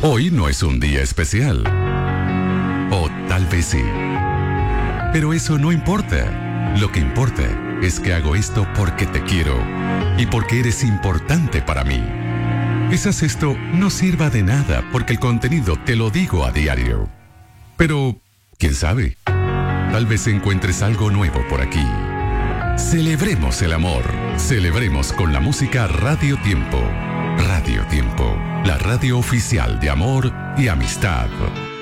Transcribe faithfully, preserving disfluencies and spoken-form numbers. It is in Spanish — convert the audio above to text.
Hoy no es un día especial. O tal vez sí. Pero eso no importa. Lo que importa es que hago esto porque te quiero y porque eres importante para mí. Quizás esto no sirva de nada porque el contenido te lo digo a diario. Pero, ¿quién sabe? Tal vez encuentres algo nuevo por aquí. Celebremos el amor. Celebremos con la música Radio Tiempo. Radio Tiempo, la radio oficial de amor y amistad.